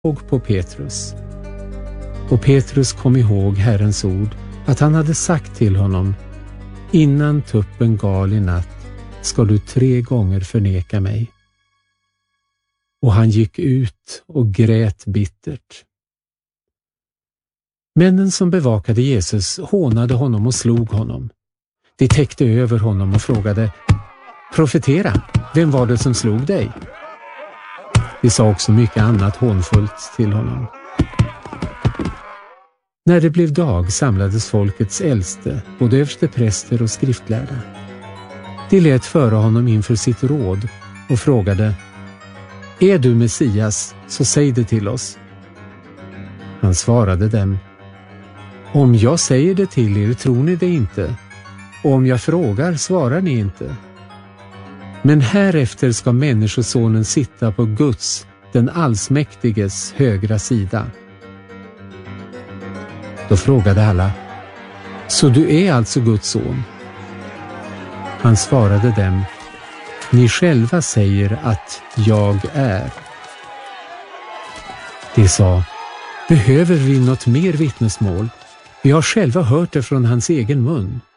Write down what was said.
såg på Petrus. Och Petrus kom ihåg Herrens ord, att han hade sagt till honom: innan tuppen gal i natt ska du 3 gånger förneka mig. Och han gick ut och grät bittert. Männen som bevakade Jesus hånade honom och slog honom. De täckte över honom och frågade: profetera, vem var det som slog dig? De sa också mycket annat hånfullt till honom. När det blev dag samlades folkets äldste, både överstepräster och skriftlärda. De lät föra honom inför sitt råd och frågade: är du Messias, så säg det till oss. Han svarade dem: om jag säger det till er tror ni det inte, och om jag frågar svarar ni inte. Men härefter ska människosonen sitta på Guds, den allsmäktiges, högra sida. Då frågade alla: så du är alltså Guds son? Han svarade dem: ni själva säger att jag är. De sa: behöver vi något mer vittnesmål? Vi har själva hört det från hans egen mun.